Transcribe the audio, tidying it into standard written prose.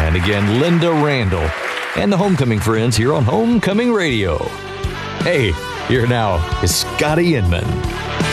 and again, Linda Randall, and the Homecoming Friends here on Homecoming Radio. Hey, here now is Scotty Inman.